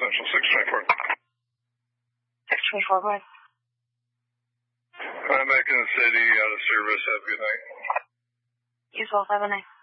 Central 624. 624, go ahead. I'm back in the city, out of service. Have a good night. You as well. Have a night.